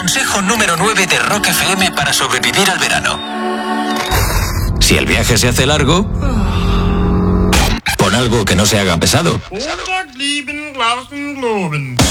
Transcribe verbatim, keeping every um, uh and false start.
Consejo número nueve de Rock F M para sobrevivir al verano. Si el viaje se hace largo, pon algo que no se haga pesado.